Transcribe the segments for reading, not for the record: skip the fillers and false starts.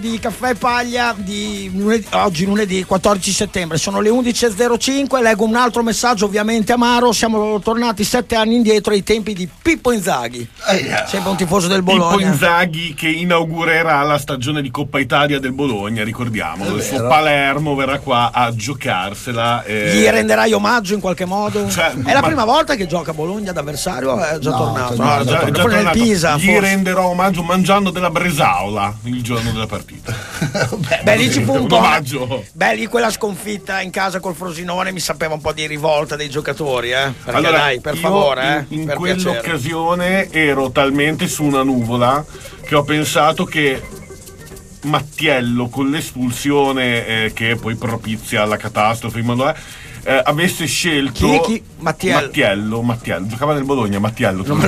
Di Caffè Paglia di oggi lunedì 14 settembre, sono le 11.05. Leggo un altro messaggio ovviamente amaro. Siamo tornati 7 anni indietro ai tempi di Pippo Inzaghi, sempre un tifoso del Bologna. Pippo Inzaghi che inaugurerà la stagione di Coppa Italia del Bologna, ricordiamolo. Il suo Palermo verrà qua a giocarsela. Gli renderai omaggio in qualche modo? È la prima volta che gioca Bologna d'avversario? È già tornato? È già nel tornato. Pisa, gli renderò omaggio mangiando della bresaola il giorno della partita. Beh, lì ci fu un po'. Omaggio. Beh, lì quella sconfitta in casa col Frosinone mi sapeva un po' di rivolta dei giocatori, Perché allora, dai, per favore, in per quell'occasione ero talmente su una nuvola che ho pensato che Mattiello, con l'espulsione che poi propizia la catastrofe in modo avesse scelto chi? Mattiello giocava nel Bologna. Mattiello non me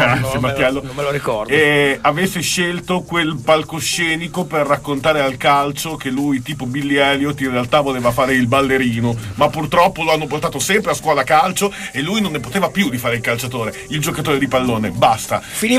lo ricordo, e avesse scelto quel palcoscenico per raccontare al calcio che lui, tipo Billy Elliot, in realtà voleva fare il ballerino, ma purtroppo lo hanno portato sempre a scuola calcio e lui non ne poteva più di fare il calciatore, il giocatore di pallone. Basta. Finì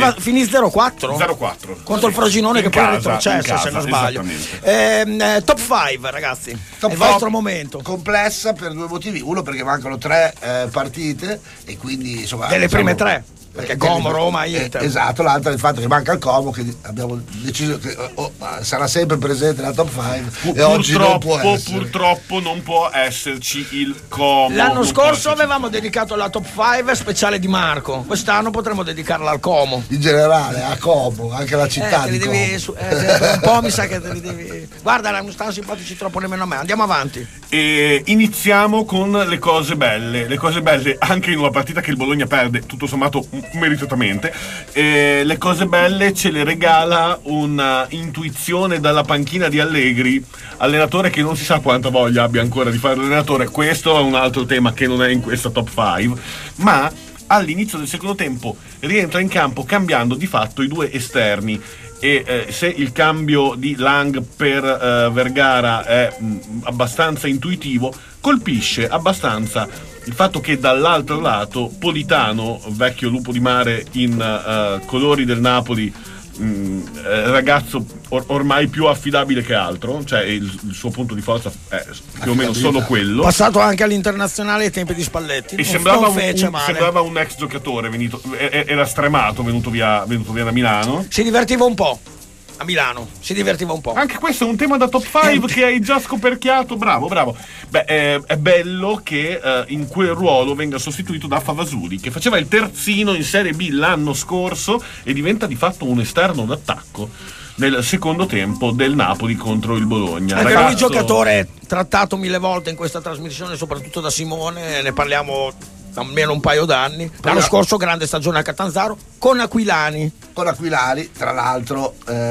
0-4 contro il Frosinone, che poi è retrocesso, se non sbaglio. Top 5, ragazzi, è il vostro momento. Complessa per due motivi. Uno, perché mancano 3 partite e quindi insomma delle prime 3, perché Como, Roma, Inter. Esatto. L'altra è il fatto che manca il Como, che abbiamo deciso che sarà sempre presente nella top 5 e oggi non può essere. Purtroppo non può esserci il Como. L'anno scorso avevamo dedicato la top 5 speciale di Marco, quest'anno potremmo dedicarla al Como. In generale a Como, anche la città di Como. Un po' mi sa che te li devi. Guarda, non stanno simpatici troppo nemmeno a me. Andiamo avanti. E iniziamo con le cose belle. Le cose belle anche in una partita che il Bologna perde, tutto sommato meritatamente. Le cose belle ce le regala una intuizione dalla panchina di Allegri, allenatore che non si sa quanta voglia abbia ancora di fare l'allenatore. Questo è un altro tema che non è in questa top 5, ma all'inizio del secondo tempo rientra in campo cambiando di fatto i 2 esterni. E se il cambio di Lang per Vergara è abbastanza intuitivo, colpisce abbastanza il fatto che dall'altro lato Politano, vecchio lupo di mare in colori del Napoli, ragazzo ormai più affidabile che altro, cioè il suo punto di forza è più o meno solo quello, passato anche all'internazionale ai tempi di Spalletti e sembrava un ex giocatore era stremato, venuto via da Milano. Si divertiva un po' a Milano, Anche questo è un tema da top 5 che hai già scoperchiato. Bravo. Beh, è bello che in quel ruolo venga sostituito da Favasuli, che faceva il terzino in Serie B l'anno scorso e diventa di fatto un esterno d'attacco nel secondo tempo del Napoli contro il Bologna. Anche lui giocatore trattato 1000 volte in questa trasmissione, soprattutto da Simone, ne parliamo almeno un paio d'anni. L'anno scorso grande stagione a Catanzaro con Aquilani, tra l'altro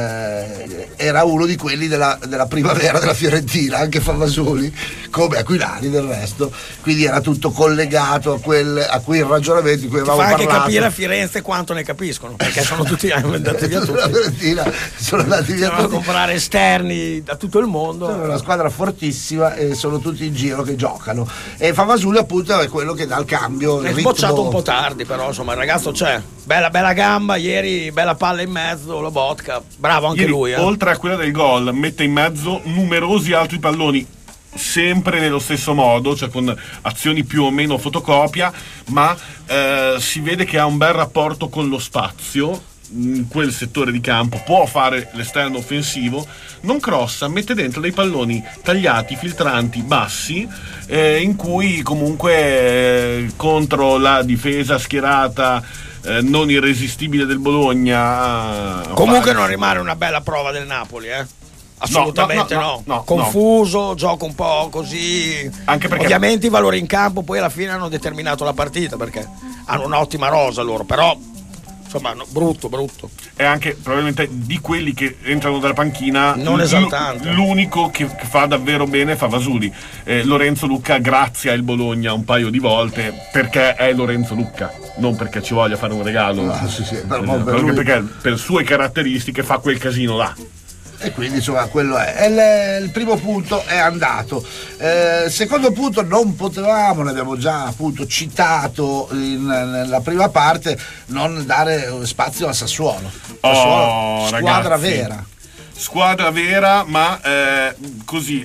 era uno di quelli della primavera della Fiorentina, anche Favasoli, come Aquilani del resto, quindi era tutto collegato a quei ragionamenti di cui avevamo parlato. Fa anche capire a Firenze quanto ne capiscono, perché sono tutti andati via tutti. La Fiorentina sono andati via tutti a comprare esterni da tutto il mondo. Sono una squadra fortissima e sono tutti in giro che giocano, e Favasoli appunto è quello che dà il cambio. È sbocciato un po' tardi, però insomma il ragazzo c'è. Bella gamba, ieri bella palla in mezzo, Lobotka, bravo anche ieri, lui. Oltre a quella del gol, mette in mezzo numerosi altri palloni, sempre nello stesso modo, cioè con azioni più o meno fotocopia, ma si vede che ha un bel rapporto con lo spazio in quel settore di campo, può fare l'esterno offensivo, non crossa, mette dentro dei palloni tagliati, filtranti, bassi, in cui comunque contro la difesa schierata non irresistibile del Bologna comunque non rimane una bella prova del Napoli, assolutamente no. Confuso, gioco un po' così, anche perché ovviamente i valori in campo poi alla fine hanno determinato la partita, perché hanno un'ottima rosa loro, però insomma brutto. È anche probabilmente di quelli che entrano dalla panchina non esaltante, l'unico che fa davvero bene è Favasuli. Lorenzo Lucca grazia il Bologna un paio di volte perché è Lorenzo Lucca, non perché ci voglia fare un regalo, perché per sue caratteristiche fa quel casino là. E quindi insomma quello è il primo punto, è andato. Secondo punto, non potevamo, ne abbiamo già appunto citato nella prima parte, non dare spazio al Sassuolo, squadra ragazzi, vera. squadra vera, ma così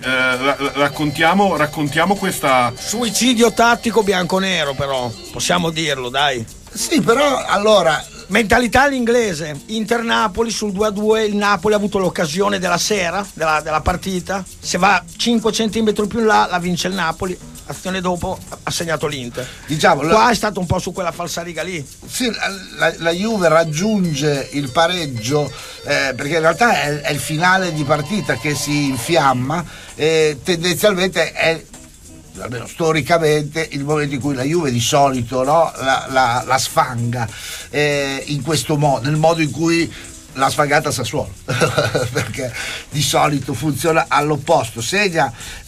raccontiamo questa suicidio tattico bianconero, però possiamo dirlo, dai. Sì, però allora mentalità all'inglese. Inter-Napoli sul 2-2, il Napoli ha avuto l'occasione della sera della partita, se va 5 centimetri più in là la vince il Napoli, azione dopo ha segnato l'Inter. Diciamo, qua è stato un po' su quella falsariga lì. Sì, la Juve raggiunge il pareggio perché in realtà è il finale di partita che si infiamma e tendenzialmente è, almeno storicamente, il momento in cui la Juve di solito, no, la sfanga in questo modo, nel modo in cui l'ha sfangata Sassuolo perché di solito funziona all'opposto, segna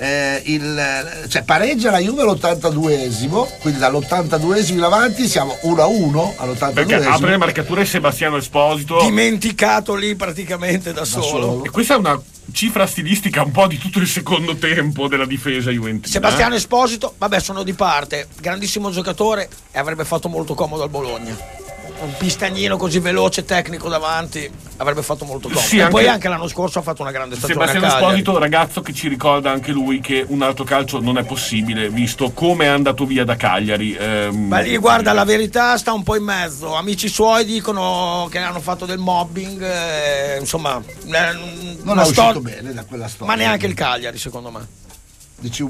cioè pareggia la Juve all'82esimo, quindi dall'82esimo in avanti siamo 1-1 all'82esimo, perché apre le marcature Sebastiano Esposito, dimenticato lì praticamente da solo. E questa è una cifra stilistica un po' di tutto il secondo tempo della difesa juventina. Sebastiano Esposito, vabbè, sono di parte, grandissimo giocatore e avrebbe fatto molto comodo al Bologna. Un pistagnino così veloce, tecnico davanti, avrebbe fatto molto comodo. Sì, e poi anche l'anno scorso ha fatto una grande stagione. Sebastiano Esposito, ragazzo che ci ricorda anche lui che un altro calcio non è possibile, visto come è andato via da Cagliari. Ma lì, guarda, la verità sta un po' in mezzo. Amici suoi dicono che hanno fatto del mobbing, insomma, non è uscito bene da quella storia. Ma neanche il Cagliari, secondo me. Dici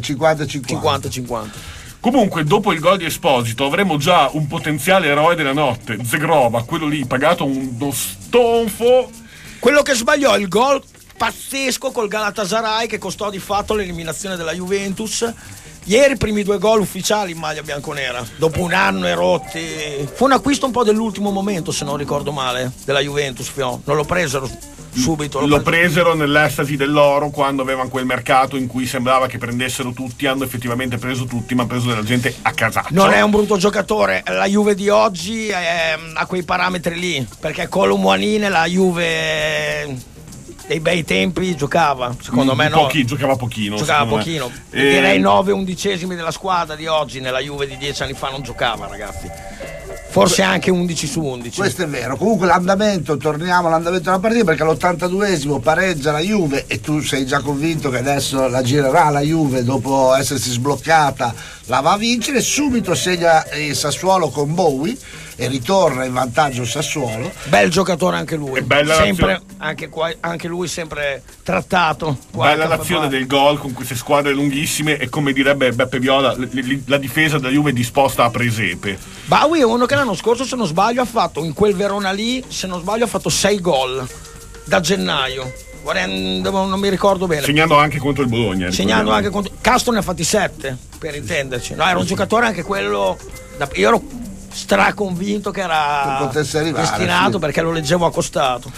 50-50. Comunque, dopo il gol di Esposito avremo già un potenziale eroe della notte, Zegrova, quello lì pagato uno stonfo. Quello che sbagliò il gol pazzesco col Galatasaray, che costò di fatto l'eliminazione della Juventus. Ieri i primi 2 gol ufficiali in maglia bianconera, dopo un anno e rotti. Fu un acquisto un po' dell'ultimo momento, se non ricordo male, della Juventus, non lo presero subito. Lo presero nell'estasi dell'oro, quando avevano quel mercato in cui sembrava che prendessero tutti. Hanno effettivamente preso tutti, ma ha preso della gente a casaccio. Non è un brutto giocatore, la Juve di oggi ha quei parametri lì, perché con l'Umuanine la Juve dei bei tempi giocava, secondo me no. Giocava pochino. Direi 9/11 della squadra di oggi nella Juve di 10 anni fa non giocava, ragazzi. Forse anche 11/11. Questo è vero. Comunque torniamo all'andamento della partita, perché all'82esimo pareggia la Juve e tu sei già convinto che adesso la girerà la Juve, dopo essersi sbloccata la va a vincere. Subito segna il Sassuolo con Bowie e ritorna in vantaggio il Sassuolo. Bel giocatore anche lui, sempre, anche lui sempre trattato. Bella l'azione del gol con queste squadre lunghissime e, come direbbe Beppe Viola, la difesa della Juve è disposta a presepe. Bowie è uno che l'anno scorso, se non sbaglio, ha fatto in quel Verona lì, se non sbaglio, ha fatto 6 gol da gennaio. Non mi ricordo bene. Segnando anche contro il Bologna. Castro ne ha fatti 7, per intenderci. No, era un giocatore anche quello. Io ero straconvinto che era destinato, sì, perché lo leggevo accostato.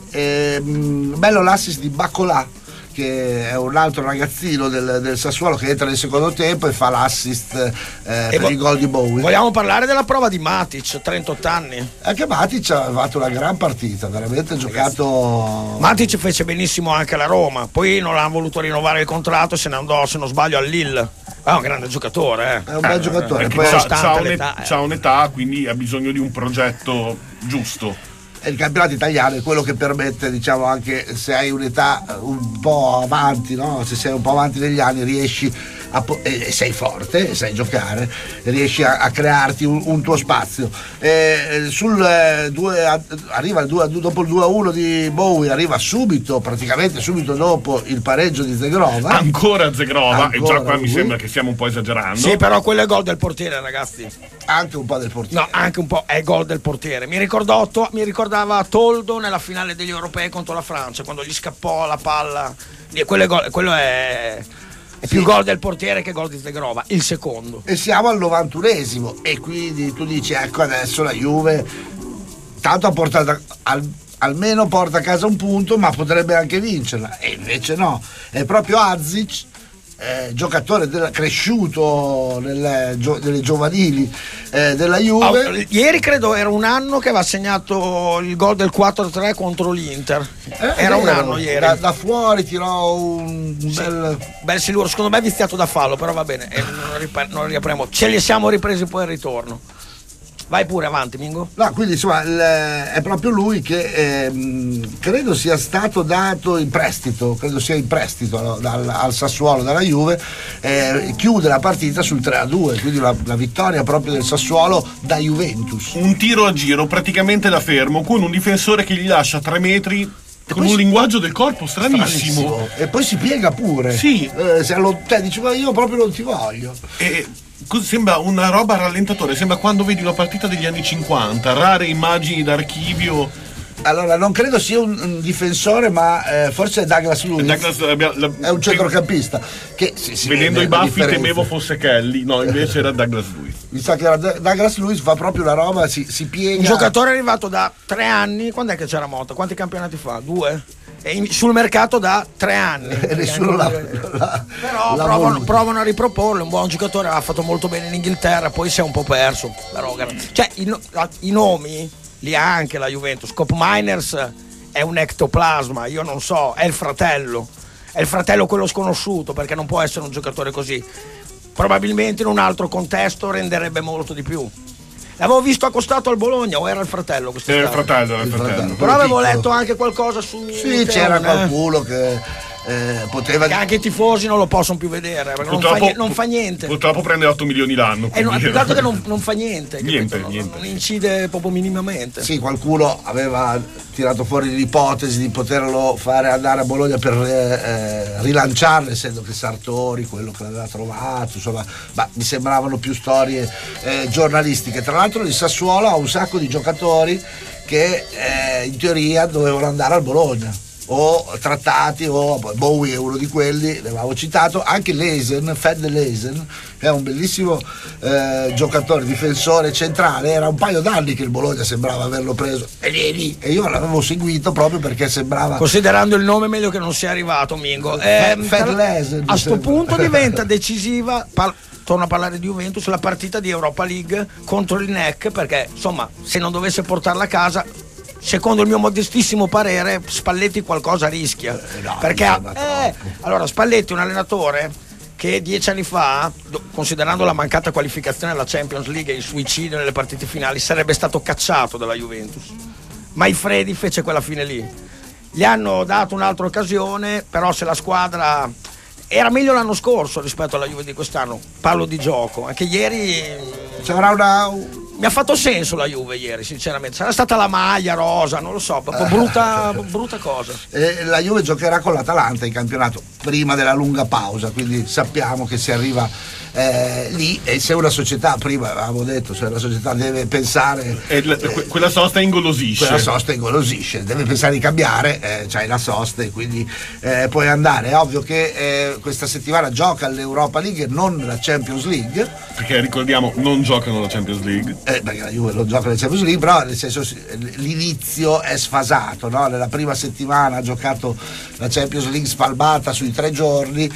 Bello l'assist di Bacolà, che è un altro ragazzino del Sassuolo, che entra nel secondo tempo e fa l'assist per il gol di Bowie. Vogliamo parlare della prova di Matic, 38 anni. Anche Matic ha fatto una gran partita, veramente giocato. Matic fece benissimo anche alla Roma, poi non ha voluto rinnovare il contratto e se ne andò, se non sbaglio, al Lille. È un grande giocatore, È un bel giocatore. Poi c'ha un'età, quindi ha bisogno di un progetto giusto. E il campionato italiano è quello che permette, diciamo, anche se hai un'età un po' avanti, no? Se sei un po' avanti negli anni, riesci e sei forte, e sai giocare, riesci a crearti un tuo spazio. Arriva dopo il 2-1 di Bowie, arriva praticamente subito dopo il pareggio di Zegrova. Ancora Zegrova, e già qua mi sembra che stiamo un po' esagerando. Sì, però quello è gol del portiere, ragazzi. Anche un po' del portiere. No, anche un po' è gol del portiere. Mi ricordava Toldo nella finale degli europei contro la Francia, quando gli scappò la palla. Quello è più gol del portiere che gol di Zegrova, il secondo. E siamo al 91esimo e quindi tu dici, ecco, adesso la Juve tanto ha portato almeno porta a casa un punto, ma potrebbe anche vincerla, e invece no, è proprio Azic, giocatore cresciuto nelle giovanili della Juve. Ieri credo era un anno che aveva segnato il gol del 4-3 contro l'Inter. Era un anno ieri. Da fuori tirò un bel siluro, secondo me viziato da fallo, però va bene, non riapriamo. Ce li siamo ripresi poi al ritorno. Vai pure avanti, Mingo. No, quindi insomma è proprio lui che credo sia stato dato in prestito, al Sassuolo dalla Juve, chiude la partita sul 3-2, quindi la vittoria proprio del Sassuolo da Juventus. Un tiro a giro praticamente da fermo con un difensore che gli lascia 3 metri con un linguaggio del corpo stranissimo. E poi si piega pure. Sì. Dice ma io proprio non ti voglio. Sembra una roba a rallentatore, sembra quando vedi una partita degli anni 50, rare immagini d'archivio. Allora, non credo sia un difensore, ma forse è Douglas Luiz. È un centrocampista che vedendo i baffi temevo fosse Kelly, no, invece era Douglas Luiz. Mi sa che era Douglas Luiz, fa proprio la roba, si piega. Un giocatore arrivato da 3 anni, quando è che c'era Motta? Quanti campionati fa? 2? Sul mercato da 3 anni. E nessuno però provano a riproporlo. Un buon giocatore, ha fatto molto bene in Inghilterra, poi si è un po' perso. Cioè i nomi li ha anche la Juventus. Cop Miners è un ectoplasma, io non so, è il fratello quello sconosciuto, perché non può essere un giocatore così. Probabilmente in un altro contesto renderebbe molto di più. L'avevo visto accostato al Bologna, o era il fratello? Era il fratello. Però avevo letto anche qualcosa su. Sì, c'era qualcuno che poteva. Che anche i tifosi non lo possono più vedere, perché non fa niente. Purtroppo prende 8 milioni l'anno. Più che altro che non fa niente. Niente. Non incide proprio minimamente. Sì, qualcuno aveva tirato fuori l'ipotesi di poterlo fare andare a Bologna per rilanciarlo, essendo che Sartori, quello che l'aveva trovato, insomma, ma mi sembravano più storie giornalistiche. Tra l'altro il Sassuolo ha un sacco di giocatori che in teoria dovevano andare al Bologna, o trattati, o Bowie è uno di quelli, l'avevamo citato, anche Fed Lesen è un bellissimo giocatore, difensore centrale, era un paio d'anni che il Bologna sembrava averlo preso e io l'avevo seguito proprio perché sembrava, considerando il nome, meglio che non sia arrivato, Mingo. Fed Lesen a sto punto diventa decisiva, torno a parlare di Juventus, la partita di Europa League contro il NEC, perché insomma se non dovesse portarla a casa, secondo il mio modestissimo parere, Spalletti qualcosa rischia. Allora Spalletti è un allenatore che 10 anni fa, considerando la mancata qualificazione alla Champions League e il suicidio nelle partite finali, sarebbe stato cacciato dalla Juventus. Maifredi fece quella fine lì. Gli hanno dato un'altra occasione, però se la squadra era meglio l'anno scorso rispetto alla Juve di quest'anno, parlo di gioco, anche ieri mi ha fatto senso la Juve ieri, sinceramente. Sarà stata la maglia rosa, non lo so, proprio brutta cosa. La Juve giocherà con l'Atalanta in campionato prima della lunga pausa, quindi sappiamo che si arriva lì, e se una società, prima avevamo detto, se una società deve pensare quella sosta ingolosisce, deve pensare di cambiare, c'hai la sosta e quindi puoi andare. È ovvio che questa settimana gioca l'Europa League, non la Champions League, perché ricordiamo non giocano la Champions League, perché la Juve non gioca la Champions League, però nel senso l'inizio è sfasato, no? Nella prima settimana ha giocato la Champions League spalmata sui 3 giorni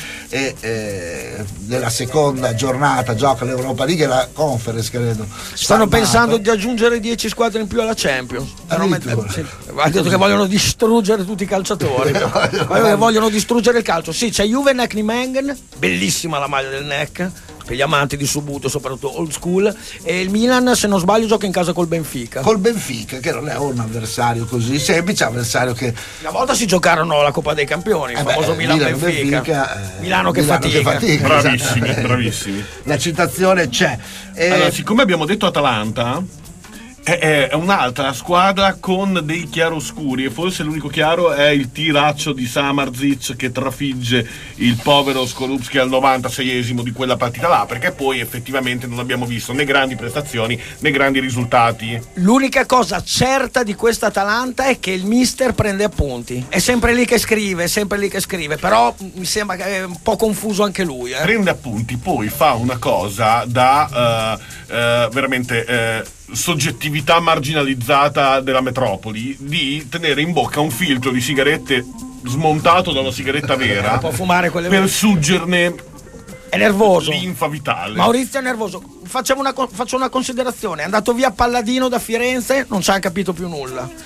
e nella seconda giornata gioca l'Europa League e la Conference, credo. Stanno pensando di aggiungere 10 squadre in più alla Champions. Ha detto che vogliono distruggere tutti i calciatori. Vogliono distruggere il calcio. Sì, c'è Juve NEC Nijmegen, bellissima la maglia del NEC per gli amanti di subito, soprattutto old school, e il Milan, se non sbaglio, gioca in casa col Benfica, che non è un avversario così semplice, avversario che una volta si giocarono la Coppa dei Campioni, il famoso Milan-Benfica. Milano che fatica. Bravissimi. La citazione c'è. Allora, siccome abbiamo detto Atalanta, è un'altra squadra con dei chiaroscuri, e forse l'unico chiaro è il tiraccio di Samardzic che trafigge il povero Skorupski al 96esimo di quella partita là, perché poi effettivamente non abbiamo visto né grandi prestazioni né grandi risultati. L'unica cosa certa di questa Atalanta è che il mister prende appunti, è sempre lì che scrive, però mi sembra che è un po' confuso anche lui. Prende appunti, poi fa una cosa da veramente soggettività marginalizzata della metropoli, di tenere in bocca un filtro di sigarette smontato da una sigaretta vera può fumare quelle per suggerne. È nervoso, linfa vitale. Maurizio è nervoso. Faccio una considerazione: è andato via Palladino da Firenze, non ci ha capito più nulla.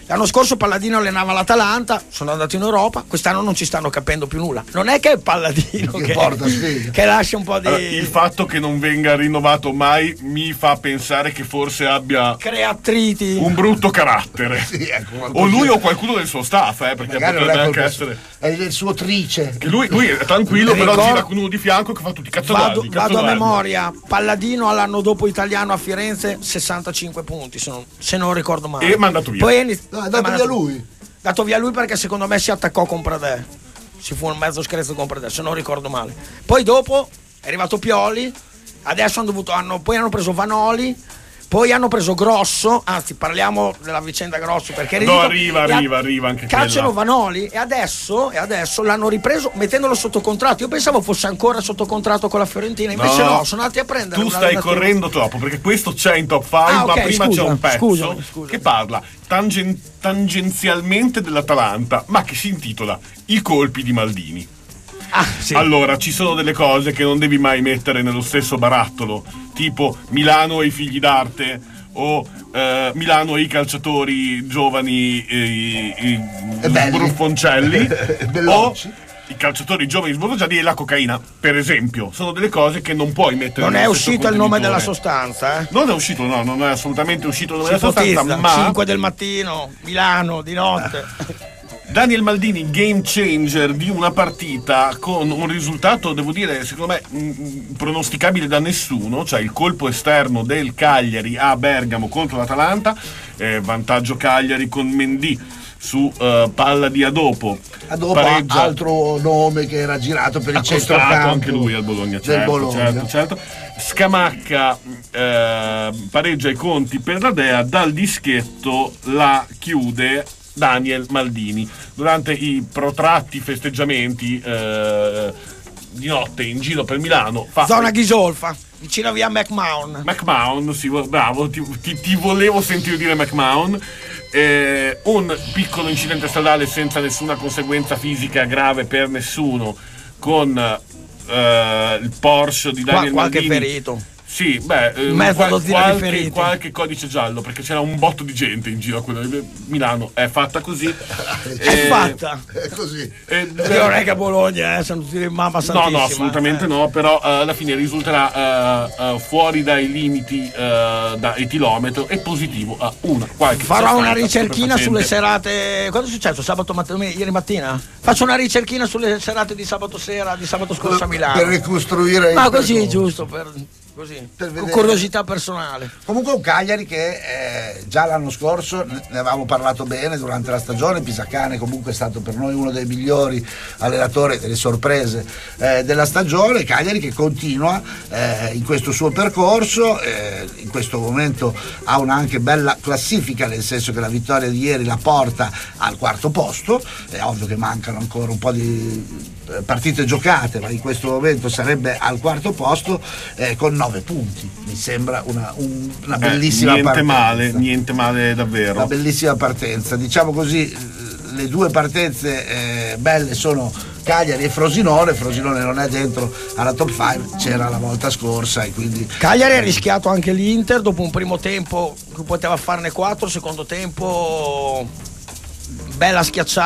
L'anno scorso Palladino allenava l'Atalanta, sono andato in Europa, quest'anno non ci stanno capendo più nulla. Non è che è Palladino che lascia un po' di... Il fatto che non venga rinnovato mai mi fa pensare che forse abbia attriti, un brutto carattere. Sì, ecco, o lui o qualcuno del suo staff, perché potrebbe anche essere... È il suo trice. Che lui è tranquillo, però gira con uno di fianco che fa tutti i cazzolari. Vado a memoria, Palladino all'anno dopo italiano a Firenze 65 punti, se non ricordo male. E mandato via. Poi è andato via lui. Dato via lui perché secondo me si attaccò con Pradè. Si fu un mezzo scherzo con Pradè, se non ricordo male. Poi dopo è arrivato Pioli, adesso poi hanno preso Vanoli, poi hanno preso Grosso, anzi parliamo della vicenda Grosso perché arriva anche cacciano Vanoli e adesso l'hanno ripreso mettendolo sotto contratto. Io pensavo fosse ancora sotto contratto con la Fiorentina, invece no, sono andati a prendere. Tu stai correndo troppo perché questo c'è in top 5, ma prima c'è un pezzo che parla tangenzialmente dell'Atalanta, ma che si intitola I colpi di Maldini. Sì. Allora, ci sono delle cose che non devi mai mettere nello stesso barattolo, tipo Milano e i figli d'arte o Milano e i calciatori giovani i bruffoncelli o i calciatori giovani sbordaggiati e la cocaina, per esempio. Sono delle cose che non puoi mettere. Non è uscito il nome della sostanza, Non è uscito, no, non è assolutamente uscito il nome della sostanza, ma 5 del mattino, Milano di notte. Daniel Maldini, game changer di una partita con un risultato, devo dire, secondo me pronosticabile da nessuno, cioè il colpo esterno del Cagliari a Bergamo contro l'Atalanta, vantaggio Cagliari con Mendy su palla di Adopo. Pareggia. Altro nome che era girato per il centrocampo, anche lui al Bologna, certo. Scamacca pareggia i conti per la Dea, dal dischetto la chiude Daniel Maldini durante i protratti festeggiamenti di notte in giro per Milano. Zona Ghisolfa, vicino a via McMahon, sì, bravo, ti volevo sentire dire McMahon. Un piccolo incidente stradale senza nessuna conseguenza fisica grave per nessuno, con il Porsche di Daniel Maldini. Qualche ferito. Sì, qualche codice giallo, perché c'era un botto di gente in giro a quello di Milano. È fatta così. È fatta. È così. Non è che a Bologna sono tutti in mamma santissima. No, assolutamente no, però alla fine risulterà fuori dai limiti da etilometro e positivo a qualche. Farò una ricerchina sulle serate. Quando è successo? Ieri mattina? Faccio una ricerchina sulle serate di sabato sera, di sabato scorso a Milano. Per ricostruire. Ma così, giusto, così, con curiosità personale. Comunque un Cagliari che già l'anno scorso ne avevamo parlato bene durante la stagione. Pisacane comunque è stato per noi uno dei migliori allenatori, delle sorprese della stagione. Cagliari che continua in questo suo percorso, in questo momento ha una anche bella classifica, nel senso che la vittoria di ieri la porta al quarto posto. È ovvio che mancano ancora un po' di partite giocate, ma in questo momento sarebbe al quarto posto con 9 punti. Mi sembra una bellissima partenza. Niente male davvero. Una bellissima partenza, diciamo così. Le due partenze belle sono Cagliari e Frosinone. Frosinone non è dentro alla top 5, c'era la volta scorsa, e quindi Cagliari ha rischiato anche l'Inter dopo un primo tempo che poteva farne 4, secondo tempo bella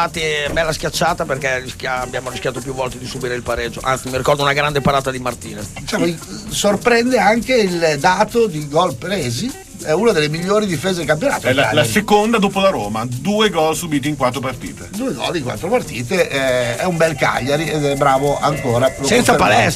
schiacciata perché abbiamo rischiato più volte di subire il pareggio. Anzi, mi ricordo una grande parata di Martinez. Diciamo, sorprende anche il dato di gol presi, è una delle migliori difese del campionato. È la seconda dopo la Roma, 2 gol subiti in 4 partite. 2 gol in 4 partite, è un bel Cagliari ed è bravo ancora. Senza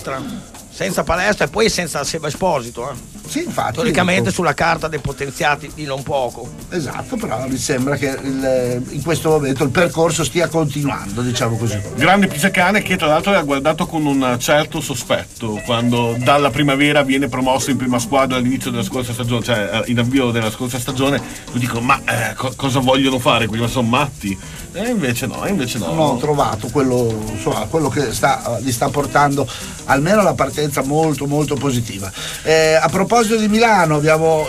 palestra e poi senza Seba Esposito. Sì, infatti. Storicamente sulla carta dei potenziati di non poco. Esatto, però mi sembra che in questo momento il percorso stia continuando, diciamo così. Grande Pisacane che tra l'altro ha guardato con un certo sospetto quando dalla primavera viene promosso in prima squadra all'inizio della scorsa stagione, cioè in avvio della scorsa stagione. Lui dico, ma cosa vogliono fare? Quelli sono matti. E invece no. Non ho trovato quello che gli sta portando almeno la partenza molto molto positiva. A proposito di Milano, abbiamo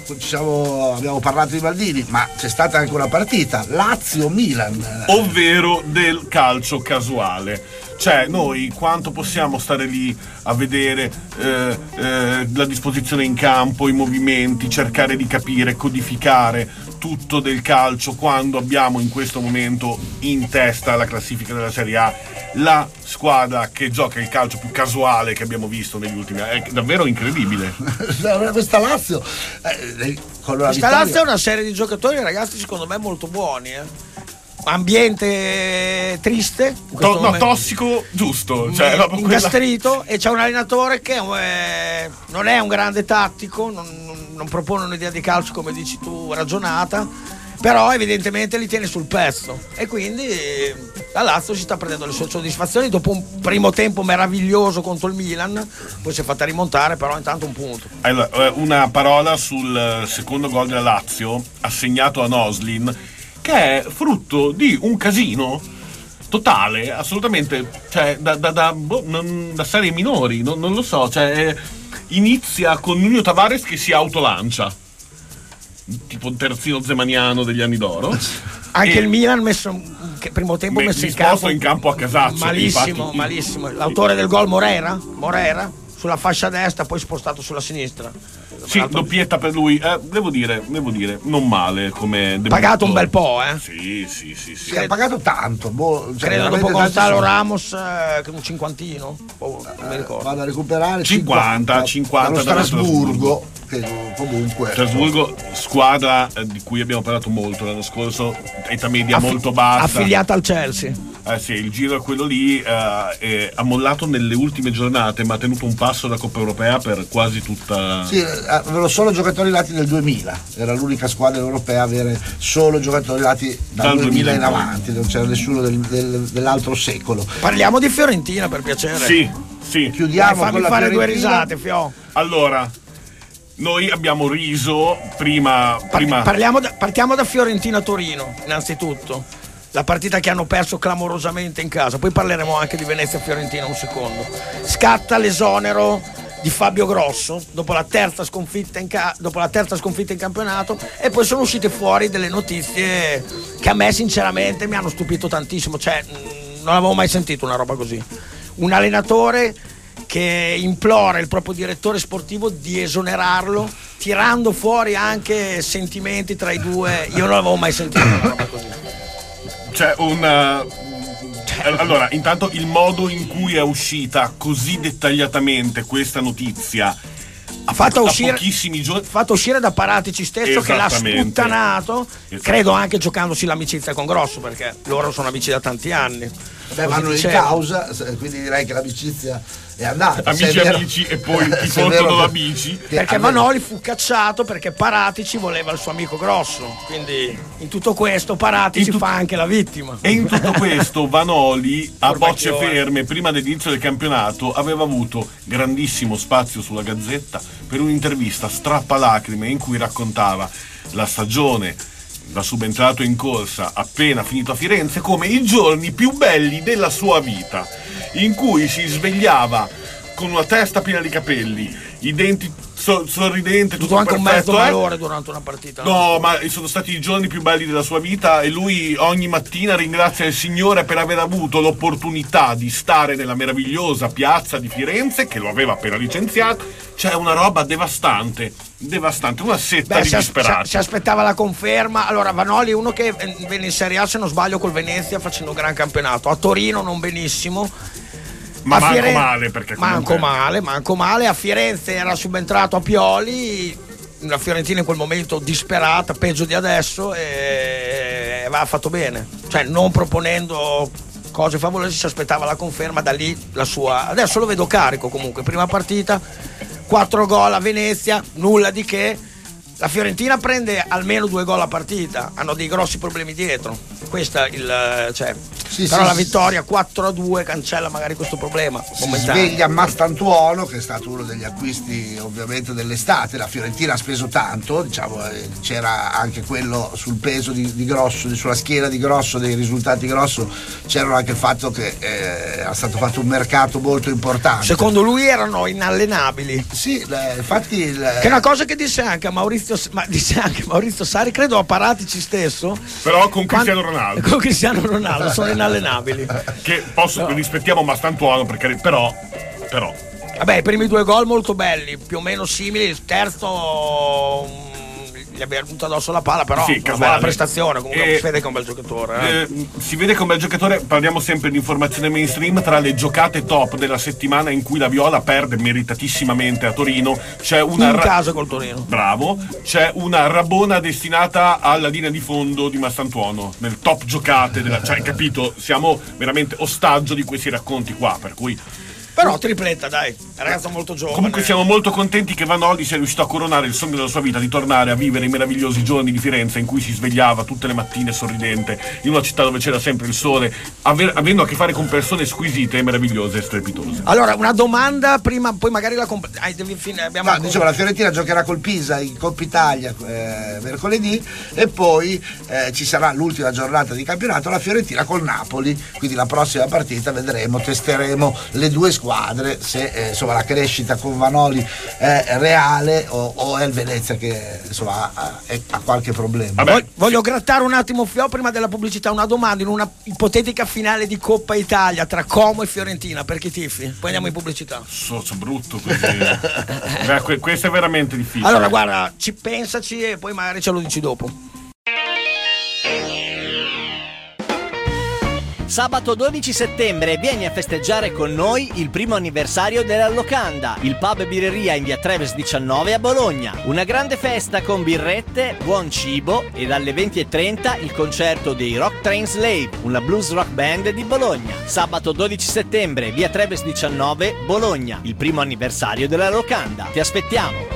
parlato di Maldini, ma c'è stata anche una partita Lazio-Milan, ovvero del calcio casuale. Cioè, noi quanto possiamo stare lì a vedere la disposizione in campo, i movimenti, cercare di capire, codificare soprattutto del calcio, quando abbiamo in questo momento in testa la classifica della Serie A la squadra che gioca il calcio più casuale che abbiamo visto negli ultimi anni. È davvero incredibile. Questa Lazio questa Lazio è una serie di giocatori, ragazzi, secondo me molto buoni, ambiente triste, tossico, giusto, cioè, incastrito, e c'è un allenatore che non è un grande tattico, non propone un'idea di calcio, come dici tu, ragionata, però evidentemente li tiene sul pezzo, e quindi la Lazio si sta prendendo le sue soddisfazioni dopo un primo tempo meraviglioso contro il Milan, poi si è fatta rimontare, però intanto un punto. Allora, una parola sul secondo gol della Lazio assegnato a Noslin, che è frutto di un casino totale, assolutamente, cioè da serie minori, non lo so, cioè inizia con Nuno Tavares che si autolancia, tipo un terzino zemaniano degli anni d'oro. Anche il Milan primo tempo messo in campo a casaccio, malissimo. L'autore del gol Morera sulla fascia destra, poi spostato sulla sinistra. Sì, doppietta per lui, devo dire, non male come debutto. Pagato un bel po', Sì. Ha pagato tanto. Credo dopo Gonzalo Ramos che un cinquantino. Non mi ricordo. Vado a recuperare 50 dallo Strasburgo, che comunque Strasburgo, squadra di cui abbiamo parlato molto l'anno scorso, età media molto bassa, affiliata al Chelsea. Sì, il giro è quello lì, ha mollato nelle ultime giornate, ma ha tenuto un passo da Coppa Europea per quasi tutta. Sì, avevano solo giocatori nati nel 2000, era l'unica squadra europea a avere solo giocatori nati dal 2000 in avanti, non c'era nessuno dell'altro secolo. Parliamo di Fiorentina, per piacere. Sì. Chiudiamo fammi con la fare Fiorentina. 2 risate, Fio. Allora, noi abbiamo riso prima. Partiamo da Fiorentina-Torino, innanzitutto. La partita che hanno perso clamorosamente in casa, poi parleremo anche di Venezia-Fiorentina un secondo. Scatta l'esonero di Fabio Grosso dopo la terza sconfitta in campionato, e poi sono uscite fuori delle notizie che a me sinceramente mi hanno stupito tantissimo, cioè non avevo mai sentito una roba così. Un allenatore che implora il proprio direttore sportivo di esonerarlo, tirando fuori anche sentimenti tra i due. Io non avevo mai sentito una roba così. C'è allora, intanto il modo in cui è uscita così dettagliatamente questa notizia ha fatto uscire da Paratici stesso, che l'ha sputtanato, credo anche giocandosi l'amicizia con Grosso, perché loro sono amici da tanti anni. Vanno in causa, quindi direi che l'amicizia è andata. Amici e poi ti portano la bici. Perché Vanoli fu cacciato perché Paratici voleva il suo amico Grosso. Quindi in tutto questo Paratici fa anche la vittima. E in tutto questo Vanoli, a bocce ferme, prima dell'inizio del campionato, aveva avuto grandissimo spazio sulla Gazzetta per un'intervista strappalacrime in cui raccontava la stagione da subentrato in corsa appena finito a Firenze come i giorni più belli della sua vita, in cui si svegliava con una testa piena di capelli, i denti sorridente, tutto anche perfetto, un mezzo valore durante una partita. No, ma sono stati i giorni più belli della sua vita, e lui ogni mattina ringrazia il Signore per aver avuto l'opportunità di stare nella meravigliosa piazza di Firenze, che lo aveva appena licenziato. C'è una roba devastante, una setta di disperati. Si aspettava la conferma. Allora, Vanoli è uno che venne in Serie A, se non sbaglio, col Venezia, facendo un gran campionato. A Torino non benissimo, ma manco male. A Firenze era subentrato a Pioli, la Fiorentina in quel momento disperata, peggio di adesso, e aveva fatto bene, cioè non proponendo cose favolose, si aspettava la conferma, da lì la sua. Adesso lo vedo carico comunque, prima partita 4 gol a Venezia, nulla di che. La Fiorentina prende almeno 2 gol a partita, hanno dei grossi problemi dietro. Questa però la vittoria 4-2 cancella magari questo problema. Si sveglia Mastantuono, che è stato uno degli acquisti ovviamente dell'estate. La Fiorentina ha speso tanto, c'era anche quello sul peso di Grosso, sulla schiena di Grosso, dei risultati Grosso, c'era anche il fatto che è stato fatto un mercato molto importante. Secondo lui erano inallenabili. Sì, infatti che è una cosa che disse anche Maurizio Sarri, credo a Paratici stesso, però con Cristiano Ronaldo sono inallenabili, che rispettiamo Mastantuono, perché però vabbè, i primi 2 gol molto belli, più o meno simili. Il terzo gli abbia venuto addosso la palla, però sì, una bella prestazione, comunque si vede che è un bel giocatore. Si vede che è un bel giocatore. Parliamo sempre di informazione mainstream. Tra le giocate top della settimana in cui la Viola perde meritatisssimamente a Torino, c'è una in casa col Torino. Bravo, c'è una Rabona destinata alla linea di fondo di Massantuono, nel top giocate della, cioè, capito, siamo veramente ostaggio di questi racconti qua, per cui però tripletta, dai, ragazzo molto giovane. Comunque siamo molto contenti che Vanoli sia riuscito a coronare il sogno della sua vita, di tornare a vivere i meravigliosi giorni di Firenze in cui si svegliava tutte le mattine sorridente in una città dove c'era sempre il sole, avendo a che fare con persone squisite, meravigliose e strepitose. Allora, una domanda prima, poi magari la dicevo, la Fiorentina giocherà col Pisa in Coppa Italia mercoledì, e poi ci sarà l'ultima giornata di campionato, la Fiorentina col Napoli, quindi la prossima partita vedremo, testeremo le due squadre, se insomma la crescita con Vanoli è reale o è il Venezia che insomma ha qualche problema. Voglio grattare un attimo prima della pubblicità una domanda: in una ipotetica finale di Coppa Italia tra Como e Fiorentina, per chi tifi? Poi andiamo in pubblicità. Socio brutto così. Questo è veramente difficile. Allora guarda, pensaci e poi magari ce lo dici dopo. Sabato 12 settembre vieni a festeggiare con noi il primo anniversario della Locanda, il pub e birreria in via Treves 19 a Bologna. Una grande festa con birrette, buon cibo e dalle 20:30 il concerto dei Rock Train Slave, una blues rock band di Bologna. Sabato 12 settembre, via Treves 19, Bologna, il primo anniversario della Locanda. Ti aspettiamo!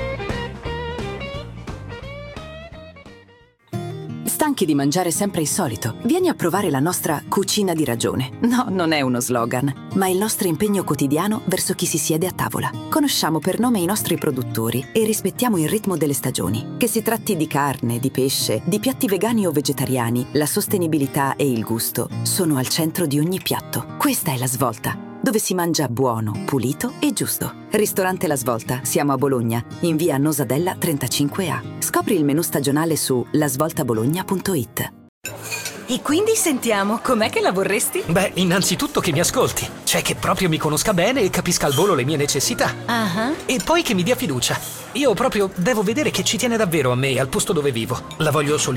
Stanchi di mangiare sempre il solito? Vieni a provare la nostra cucina di ragione. No, non è uno slogan, ma il nostro impegno quotidiano verso chi si siede a tavola. Conosciamo per nome i nostri produttori e rispettiamo il ritmo delle stagioni. Che si tratti di carne, di pesce, di piatti vegani o vegetariani, la sostenibilità e il gusto sono al centro di ogni piatto. Questa è La Svolta, dove si mangia buono, pulito e giusto. Ristorante La Svolta, siamo a Bologna, in via Nosadella 35A. Scopri il menù stagionale su lasvoltabologna.it. E quindi sentiamo, com'è che la vorresti? Beh, innanzitutto che mi ascolti, cioè che proprio mi conosca bene e capisca al volo le mie necessità. E poi che mi dia fiducia. Io proprio devo vedere che ci tiene davvero a me, al posto dove vivo. La voglio